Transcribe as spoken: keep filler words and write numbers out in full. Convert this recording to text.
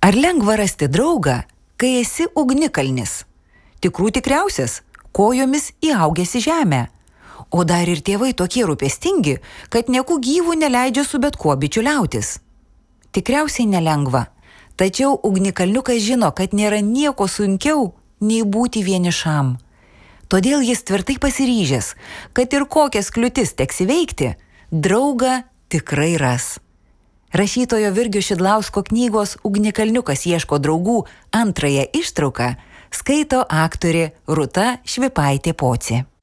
Ar lengva rasti draugą, kai esi ugnikalnis? Tikrų tikriausias, kojomis įaugęs į žemę. O dar ir tėvai tokie rūpestingi, kad nieku gyvų neleidžia su bet kuo bičiuliautis. Tikriausiai nelengva, tačiau ugnikalniukas žino, kad nėra nieko sunkiau nei būti vienišam. Todėl jis tvirtai pasiryžęs, kad ir kokias kliūtis teks įveikti, draugą tikrai ras. Rašytojo Virgio Šidlausko knygos Ugnikalniukas ieško draugų antrąją ištrauką skaito aktorė Rūta Švipaitė Pocė.